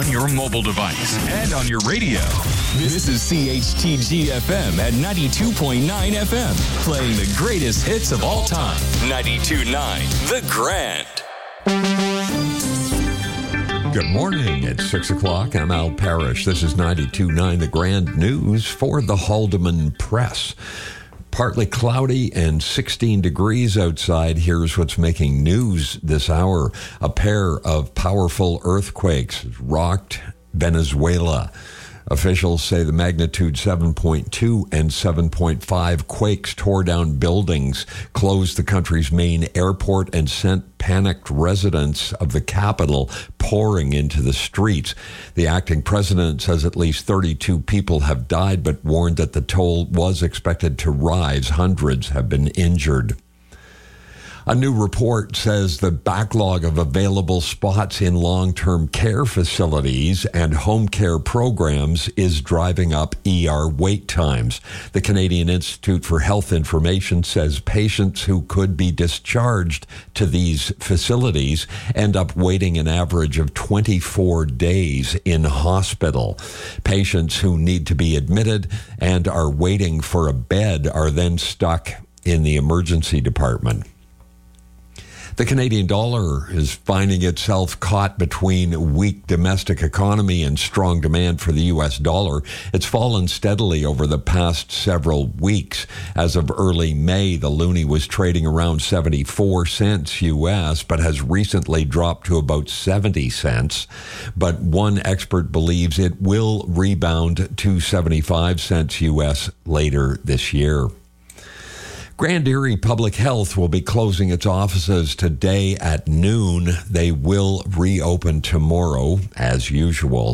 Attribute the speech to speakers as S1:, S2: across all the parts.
S1: on your mobile device and on your radio. This is CHTG-FM at 92.9 FM, playing the greatest hits of all time. 92.9 The Grand.
S2: Good morning. It's 6 o'clock. I'm Al Parrish. This is 92.9 The Grand News for the Haldeman Press. Partly cloudy and 16 degrees outside. Here's what's making news this hour. A pair of powerful earthquakes rocked Venezuela. Officials say the magnitude 7.2 and 7.5 quakes tore down buildings, closed the country's main airport, and sent panicked residents of the capital pouring into the streets. The acting president says at least 32 people have died, but warned that the toll was expected to rise. Hundreds have been injured. A new report says the backlog of available spots in long-term care facilities and home care programs is driving up ER wait times. The Canadian Institute for Health Information says patients who could be discharged to these facilities end up waiting an average of 24 days in hospital. Patients who need to be admitted and are waiting for a bed are then stuck in the emergency department. The Canadian dollar is finding itself caught between a weak domestic economy and strong demand for the U.S. dollar. It's fallen steadily over the past several weeks. As of early May, the loonie was trading around 74 cents U.S., but has recently dropped to about 70 cents. But one expert believes it will rebound to 75 cents U.S. later this year. Grand Erie Public Health will be closing its offices today at noon. They will reopen tomorrow, as usual.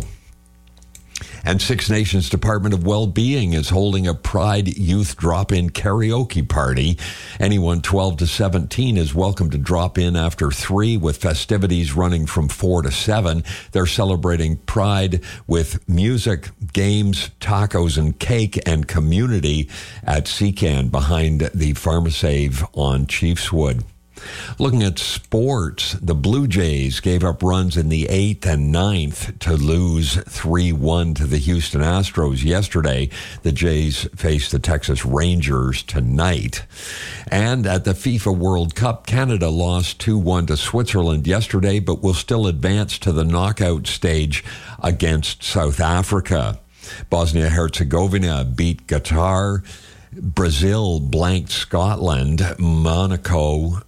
S2: And Six Nations Department of Wellbeing is holding a Pride Youth Drop-In Karaoke Party. Anyone 12 to 17 is welcome to drop in after 3, with festivities running from 4 to 7. They're celebrating Pride with music, games, tacos, and cake, and community at Seacan behind the Pharmasave on Chiefswood. Looking at sports, the Blue Jays gave up runs in the 8th and 9th to lose 3-1 to the Houston Astros yesterday. The Jays face the Texas Rangers tonight. And at the FIFA World Cup, Canada lost 2-1 to Switzerland yesterday, but will still advance to the knockout stage against South Africa. Bosnia-Herzegovina beat Qatar. Brazil blanked Scotland. Morocco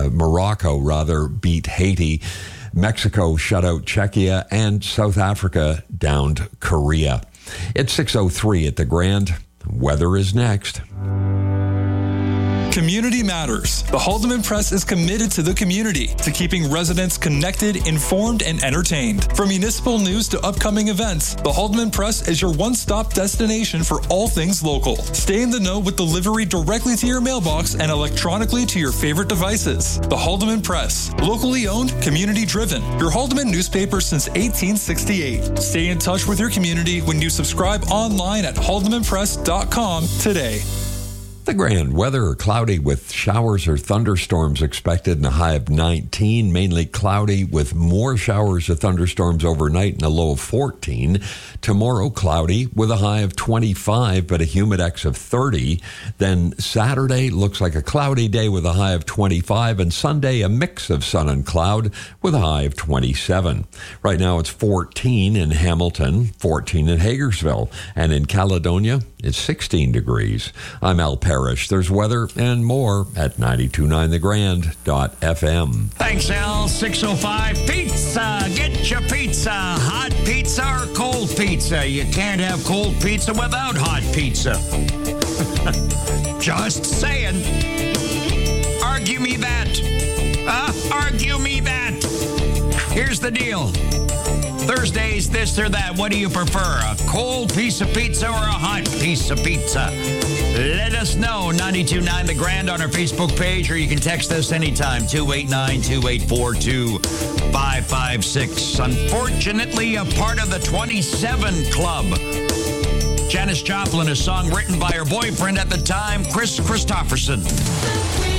S2: beat Haiti. Mexico shut out Czechia, and South Africa downed Korea. It's 6:03 at the Grand. Weather is next.
S3: Community matters. The Haldeman Press is committed to the community, to keeping residents connected, informed, and entertained. From municipal news to upcoming events, the Haldeman Press is your one-stop destination for all things local. Stay in the know with delivery directly to your mailbox and electronically to your favorite devices. The Haldeman Press, locally owned, community-driven. Your Haldeman newspaper since 1868. Stay in touch with your community when you subscribe online at haldemanpress.com today.
S2: The Grand weather, cloudy with showers or thunderstorms expected, and a high of 19. Mainly cloudy with more showers or thunderstorms overnight and a low of 14. Tomorrow, cloudy with a high of 25, but a humidex of 30. Then Saturday looks like a cloudy day with a high of 25, and Sunday a mix of sun and cloud with a high of 27. Right now it's 14 in Hamilton, 14 in Hagersville, and in Caledonia it's 16 degrees. I'm Al Parrish. There's weather and more at 929thegrand.fm.
S4: Thanks, Al. 6:05. Pizza. Get your pizza. Hot pizza or cold pizza. You can't have cold pizza without hot pizza. Just saying. Argue me that. Argue me that. Here's the deal. Thursdays, this or that. What do you prefer? A cold piece of pizza or a hot piece of pizza? Let us know. 92.9 The Grand on our Facebook page, or you can text us anytime. 289-284-2556. Unfortunately, a part of the 27 Club. Janis Joplin, a song written by her boyfriend at the time, Chris Christopherson.